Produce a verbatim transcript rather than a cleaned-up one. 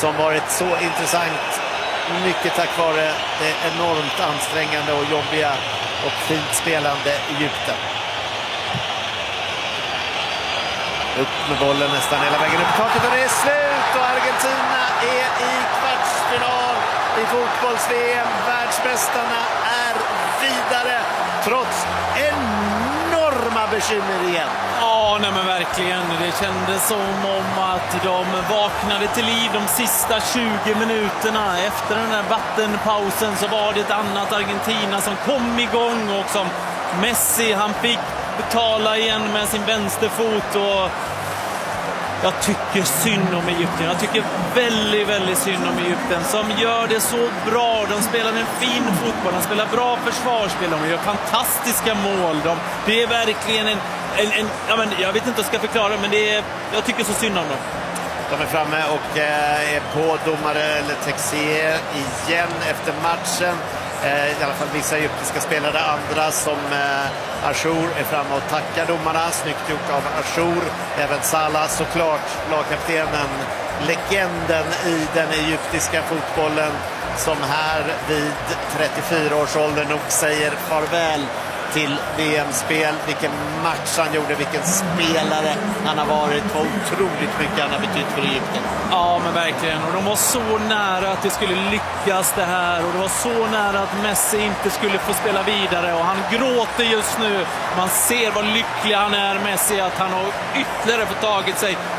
som varit så intressant. Mycket tack vare det enormt ansträngande och jobbiga och fint spelande Egypten. Upp med bollen nästan hela vägen upp taket och det är slut och Argentina är i kvartsfinal i fotbolls-V M. Världsmästarna är vidare trots enorma bekymmer igen. Ja, nej men verkligen. Det kändes som om att de vaknade till liv de sista tjugo minuterna. Efter den där vattenpausen så var det ett annat Argentina som kom igång och som Messi, han fick betala igen med sin vänsterfot och jag tycker synd om Egypten. Jag tycker väldigt, väldigt synd om Egypten som gör det så bra. De spelar en fin fotboll, de spelar bra försvarsspel, de gör fantastiska mål. De, det är verkligen en, en, en ja, men jag vet inte hur jag ska förklara, men det är, jag tycker så synd om dem. De är framme och eh, är på domare Texier igen efter matchen. Eh, I alla fall vissa egyptiska spelare, andra som eh, Achour är framme och tackar domarna. Snyggt gjort av Achour. Även Salah såklart, lagkaptenen, legenden i den egyptiska fotbollen som här vid trettiofyra års ålder nog säger farväl till V M-spel. Vilken match han gjorde, vilken spelare han har varit. Vad otroligt mycket han har betytt för Egypten. Ja, men verkligen. Och de var så nära att det skulle lyckas det här. Och det var så nära att Messi inte skulle få spela vidare. Och han gråter just nu. Man ser vad lycklig han är, Messi, att han har ytterligare fått tagit sig